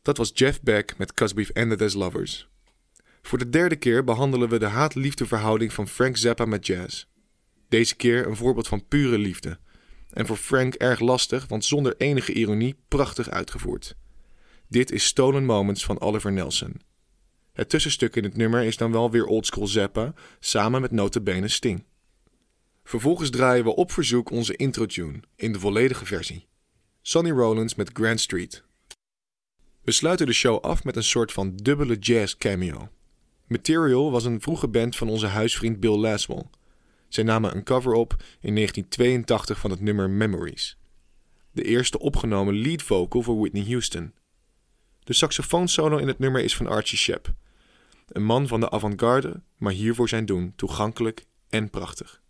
Dat was Jeff Beck met 'Cause We've Ended as Lovers. Voor de derde keer behandelen we de haat-liefdeverhouding van Frank Zappa met jazz. Deze keer een voorbeeld van pure liefde. En voor Frank erg lastig, want zonder enige ironie prachtig uitgevoerd. Dit is Stolen Moments van Oliver Nelson. Het tussenstuk in het nummer is dan wel weer oldschool Zappa, samen met nota bene Sting. Vervolgens draaien we op verzoek onze intro-tune, in de volledige versie. Sonny Rollins met Grand Street. We sluiten de show af met een soort van dubbele jazz cameo. Material was een vroege band van onze huisvriend Bill Laswell. Zij namen een cover op in 1982 van het nummer Memories. De eerste opgenomen lead vocal voor Whitney Houston. De saxofoonsolo in het nummer is van Archie Shepp. Een man van de avant-garde, maar hier voor zijn doen toegankelijk en prachtig.